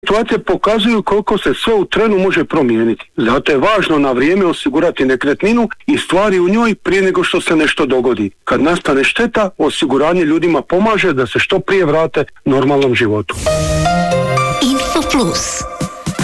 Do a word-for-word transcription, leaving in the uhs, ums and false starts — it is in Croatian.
Situacije pokazuju koliko se sve u trenu može promijeniti. Zato je važno na vrijeme osigurati nekretninu i stvari u njoj prije nego što se nešto dogodi. Kad nastane šteta, osiguranje ljudima pomaže da se što prije vrate normalnom životu. Info Plus.